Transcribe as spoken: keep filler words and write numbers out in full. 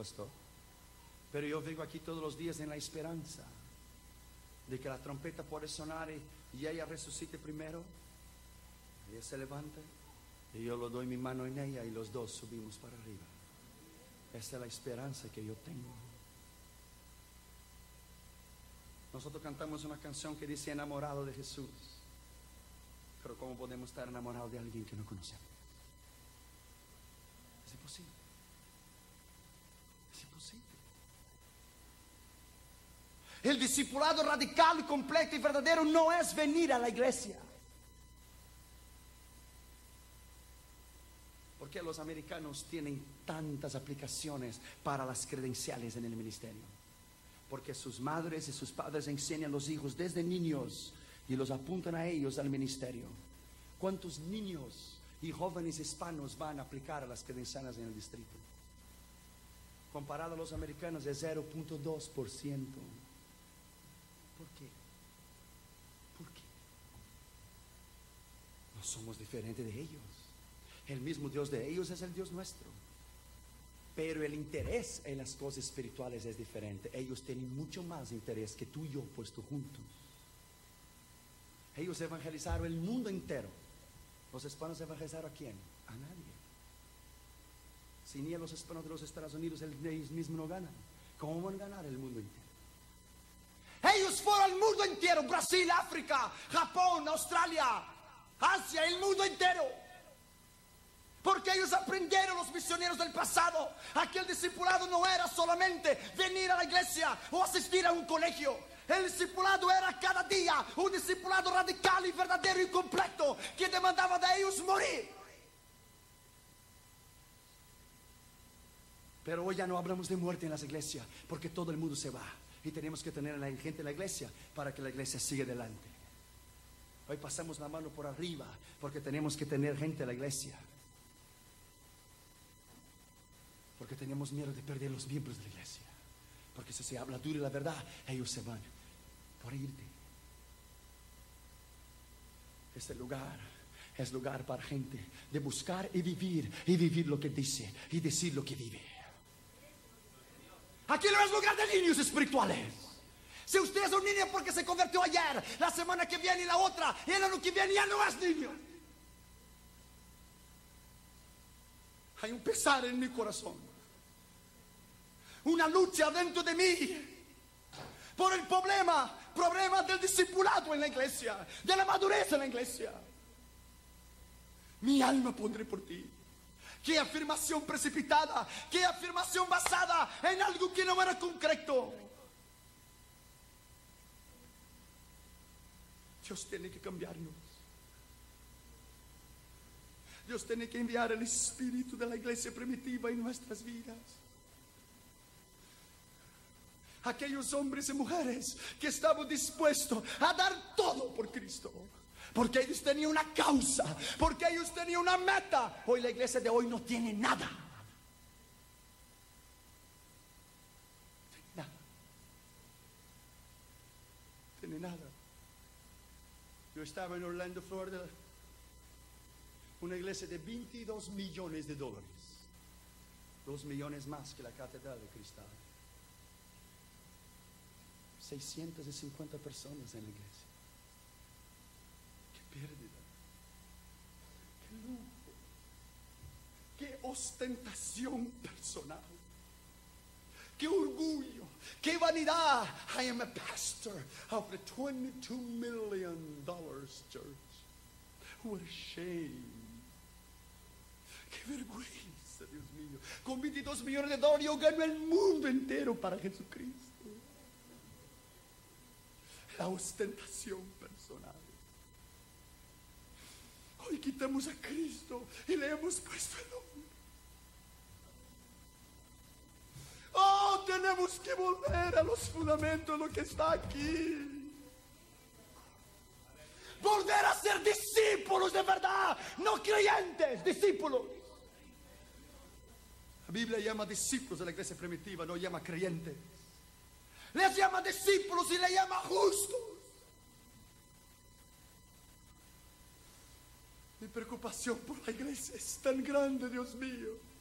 pastor. Pero yo vengo aquí todos los días en la esperanza de que la trompeta puede sonar y, y ella resucite primero. Ella se levanta y yo le doy mi mano en ella y los dos subimos para arriba. Esa es la esperanza que yo tengo. Nosotros cantamos una canción que dice enamorado de Jesús. Pero ¿cómo podemos estar enamorados de alguien que no conocemos? Es imposible. Es imposible. El discipulado radical, completo y verdadero no es venir a la iglesia. ¿Por qué los americanos tienen tantas aplicaciones para las credenciales en el ministerio? Porque sus madres y sus padres enseñan a los hijos desde niños y los apuntan a ellos al ministerio. ¿Cuántos niños y jóvenes hispanos van a aplicar a las credenciales en el distrito? Comparado a los americanos es cero punto dos por ciento. ¿Por qué? ¿Por qué? No somos diferentes de ellos. El mismo Dios de ellos es el Dios nuestro. Pero el interés en las cosas espirituales es diferente. Ellos tienen mucho más interés que tú y yo puesto juntos. Ellos evangelizaron el mundo entero. Los hispanos evangelizaron ¿a quién? A nadie. Si ni a los hispanos de los Estados Unidos ellos mismos no ganan, ¿cómo van a ganar el mundo entero? Ellos fueron al mundo entero. Brasil, África, Japón, Australia, Asia, el mundo entero. Porque ellos aprendieron, los misioneros del pasado, aquel discipulado no era solamente venir a la iglesia o asistir a un colegio. El discipulado era cada día un discipulado radical y verdadero y completo que demandaba de ellos morir. Pero hoy ya no hablamos de muerte en las iglesias porque todo el mundo se va y tenemos que tener a la gente en la iglesia para que la iglesia siga adelante. Hoy pasamos la mano por arriba porque tenemos que tener gente en la iglesia. Porque tenemos miedo de perder los miembros de la iglesia. Porque si se habla duro y la verdad, ellos se van por irte. Este lugar es lugar para gente de buscar y vivir, y vivir lo que dice, y decir lo que vive. Aquí no es lugar de niños espirituales. Si usted es un niño porque se convirtió ayer, la semana que viene y la otra, y el año que viene ya no es niño. Hay un pesar en mi corazón, una lucha dentro de mí por el problema, problema del discipulado en la iglesia, de la madurez en la iglesia. Mi alma pondré por ti. Qué afirmación precipitada, qué afirmación basada en algo que no era concreto. Dios tiene que cambiarnos. Dios tiene que enviar el espíritu de la iglesia primitiva en nuestras vidas. Aquellos hombres y mujeres que estaban dispuestos a dar todo por Cristo. Porque ellos tenían una causa, porque ellos tenían una meta. Hoy la iglesia de hoy no tiene nada. Tiene nada. Tiene nada. Yo estaba en Orlando, Florida. Una iglesia de veintidós millones de dólares. Dos millones más que la Catedral de Cristal. seiscientas cincuenta personas en la iglesia. Qué pérdida. Qué lujo. Qué ostentación personal. Qué orgullo. Qué vanidad. I am a pastor of the twenty-two million dollars church. What a shame. Qué vergüenza, Dios mío. Con veintidós millones de dólares yo gano el mundo entero para Jesucristo. La ostentación personal. Hoy quitamos a Cristo y le hemos puesto el nombre. Oh, tenemos que volver a los fundamentos, lo que está aquí. Volver a ser discípulos de verdad, no creyentes, discípulos. La Biblia llama discípulos de la iglesia primitiva, no llama creyentes. Les llama discípulos y les llama justos. Mi preocupación por la iglesia es tan grande, Dios mío.